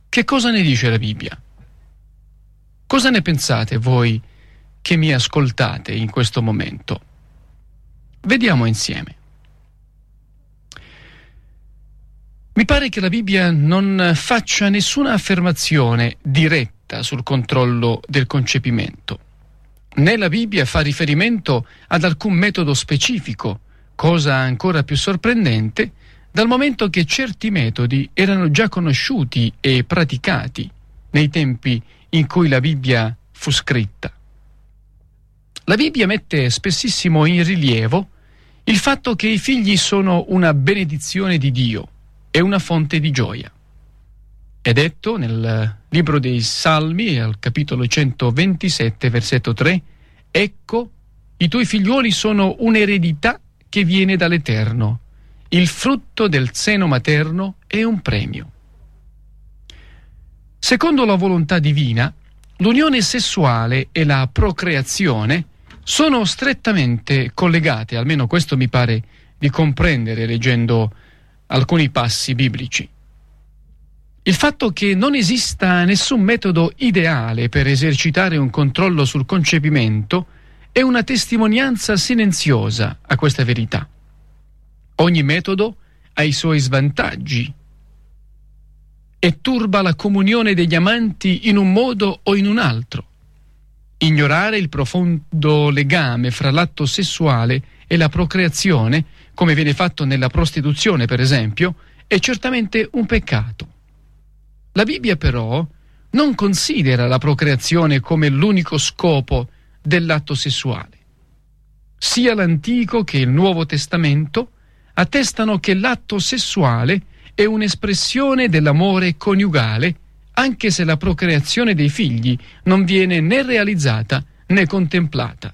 Che cosa ne dice la Bibbia? Cosa ne pensate voi che mi ascoltate in questo momento? Vediamo insieme. Mi pare che la Bibbia non faccia nessuna affermazione diretta sul controllo del concepimento. Né la Bibbia fa riferimento ad alcun metodo specifico, cosa ancora più sorprendente, dal momento che certi metodi erano già conosciuti e praticati nei tempi in cui la Bibbia fu scritta. La Bibbia mette spessissimo in rilievo il fatto che i figli sono una benedizione di Dio e una fonte di gioia. È detto nel libro dei Salmi, al capitolo 127, versetto 3, «Ecco, i tuoi figliuoli sono un'eredità che viene dall'Eterno, il frutto del seno materno è un premio». Secondo la volontà divina, l'unione sessuale e la procreazione sono strettamente collegate, almeno questo mi pare di comprendere leggendo alcuni passi biblici. Il fatto che non esista nessun metodo ideale per esercitare un controllo sul concepimento è una testimonianza silenziosa a questa verità. Ogni metodo ha i suoi svantaggi e turba la comunione degli amanti in un modo o in un altro. Ignorare il profondo legame fra l'atto sessuale e la procreazione, come viene fatto nella prostituzione per esempio, è certamente un peccato. La Bibbia però non considera la procreazione come l'unico scopo dell'atto sessuale. Sia l'Antico che il Nuovo Testamento attestano che l'atto sessuale è un'espressione dell'amore coniugale, anche se la procreazione dei figli non viene né realizzata né contemplata.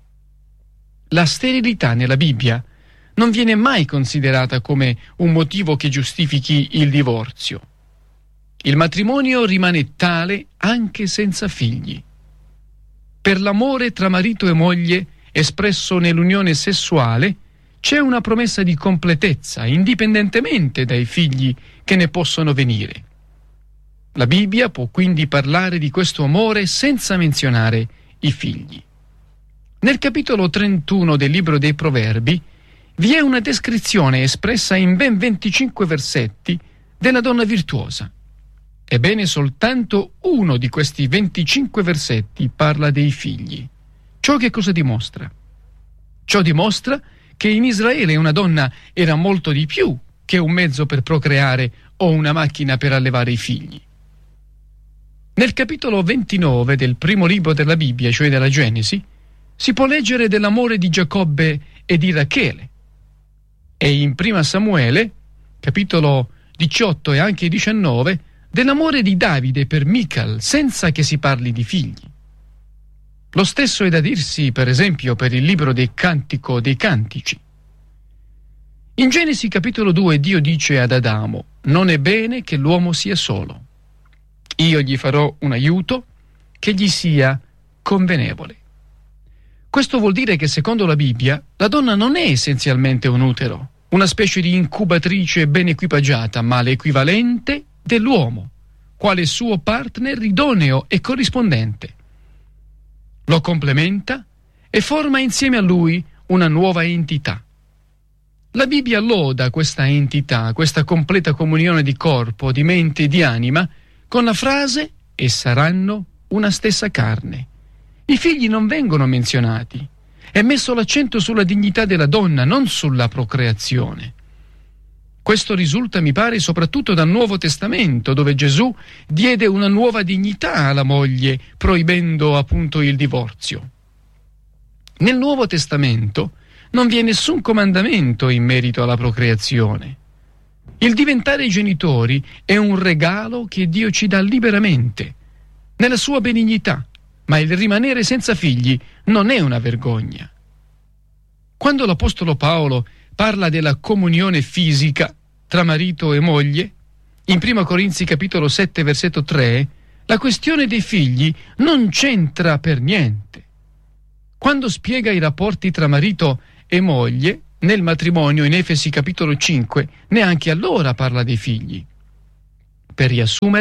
La sterilità nella Bibbia non viene mai considerata come un motivo che giustifichi il divorzio. Il matrimonio rimane tale anche senza figli. Per l'amore tra marito e moglie espresso nell'unione sessuale c'è una promessa di completezza, indipendentemente dai figli che ne possono venire. La Bibbia può quindi parlare di questo amore senza menzionare i figli. Nel capitolo 31 del libro dei Proverbi vi è una descrizione espressa in ben 25 versetti della donna virtuosa. Ebbene, soltanto uno di questi 25 versetti parla dei figli. Ciò che cosa dimostra? Ciò dimostra che in Israele una donna era molto di più che un mezzo per procreare o una macchina per allevare i figli. Nel capitolo 29 del primo libro della Bibbia, cioè della Genesi, si può leggere dell'amore di Giacobbe e di Rachele. E in prima Samuele, capitolo 18 e anche 19, dell'amore di Davide per Mical, senza che si parli di figli. Lo stesso è da dirsi, per esempio, per il libro del Cantico dei Cantici. In Genesi capitolo 2 Dio dice ad Adamo: «Non è bene che l'uomo sia solo. Io gli farò un aiuto che gli sia convenevole». Questo vuol dire che, secondo la Bibbia, la donna non è essenzialmente un utero, una specie di incubatrice ben equipaggiata, ma l'equivalente dell'uomo, quale suo partner idoneo e corrispondente. Lo complementa e forma insieme a lui una nuova entità. La Bibbia loda questa entità, questa completa comunione di corpo, di mente e di anima, con la frase «e saranno una stessa carne». I figli non vengono menzionati. È messo l'accento sulla dignità della donna, non sulla procreazione. Questo risulta, mi pare, soprattutto dal Nuovo Testamento, dove Gesù diede una nuova dignità alla moglie, proibendo appunto il divorzio. Nel Nuovo Testamento non vi è nessun comandamento in merito alla procreazione. Il diventare genitori è un regalo che Dio ci dà liberamente, nella sua benignità, ma il rimanere senza figli non è una vergogna. Quando l'Apostolo Paolo parla della comunione fisica tra marito e moglie, in 1 Corinzi capitolo 7 versetto 3, la questione dei figli non c'entra per niente. Quando spiega i rapporti tra marito e moglie nel matrimonio in Efesi capitolo 5, neanche allora parla dei figli. Per riassumere,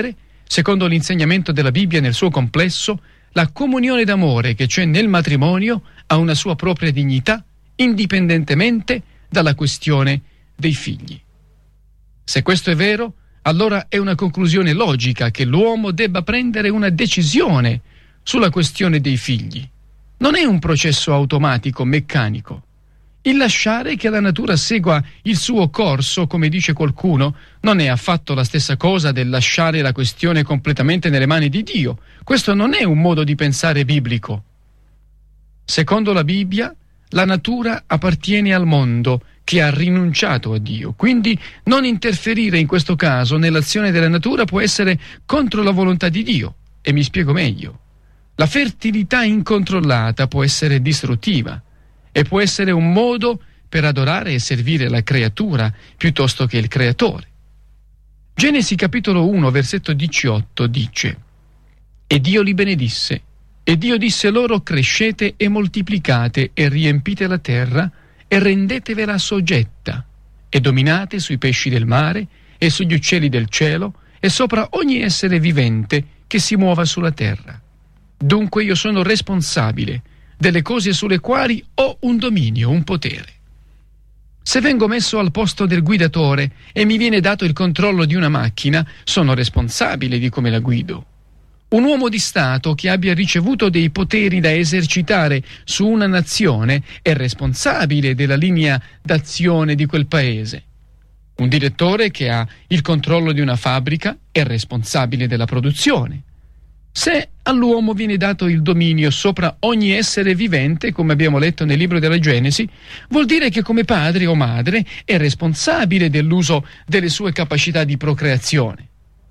Secondo l'insegnamento della Bibbia nel suo complesso, la comunione d'amore che c'è nel matrimonio ha una sua propria dignità, indipendentemente dalla questione dei figli. Se questo è vero, allora è una conclusione logica che l'uomo debba prendere una decisione sulla questione dei figli. Non è un processo automatico, meccanico. Il lasciare che la natura segua il suo corso, come dice qualcuno, non è affatto la stessa cosa del lasciare la questione completamente nelle mani di Dio. Questo non è un modo di pensare biblico. Secondo la Bibbia, la natura appartiene al mondo che ha rinunciato a Dio. Quindi non interferire in questo caso nell'azione della natura può essere contro la volontà di Dio. E mi spiego meglio. La fertilità incontrollata può essere distruttiva e può essere un modo per adorare e servire la creatura piuttosto che il creatore. Genesi capitolo 1 versetto 18 dice: «E Dio li benedisse, e Dio disse loro: crescete e moltiplicate e riempite la terra e rendetevela soggetta e dominate sui pesci del mare e sugli uccelli del cielo e sopra ogni essere vivente che si muova sulla terra. Dunque io sono responsabile delle cose sulle quali ho un dominio, un potere. Se vengo messo al posto del guidatore e mi viene dato il controllo di una macchina, sono responsabile di come la guido. Un uomo di Stato che abbia ricevuto dei poteri da esercitare su una nazione è responsabile della linea d'azione di quel paese. Un direttore che ha il controllo di una fabbrica è responsabile della produzione. Se all'uomo viene dato il dominio sopra ogni essere vivente, come abbiamo letto nel libro della Genesi, vuol dire che come padre o madre è responsabile dell'uso delle sue capacità di procreazione.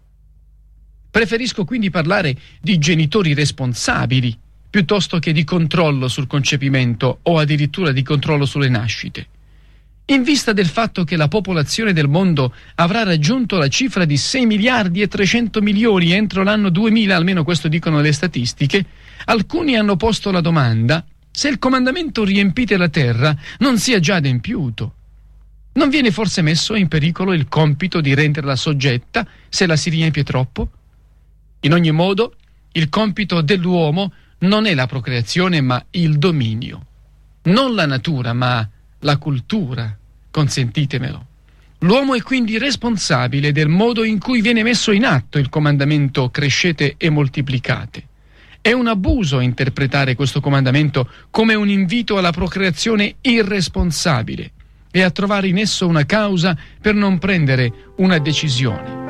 Preferisco quindi parlare di genitori responsabili piuttosto che di controllo sul concepimento o addirittura di controllo sulle nascite. In vista del fatto che la popolazione del mondo avrà raggiunto la cifra di 6 miliardi e 300 milioni entro l'anno 2000, almeno questo dicono le statistiche, alcuni hanno posto la domanda se il comandamento riempite la terra non sia già adempiuto. Non viene forse messo in pericolo il compito di renderla soggetta se la si riempie troppo? In ogni modo, il compito dell'uomo non è la procreazione ma il dominio. Non la natura ma la cultura, consentitemelo. L'uomo è quindi responsabile del modo in cui viene messo in atto il comandamento crescete e moltiplicate. È un abuso interpretare questo comandamento come un invito alla procreazione irresponsabile e a trovare in esso una causa per non prendere una decisione.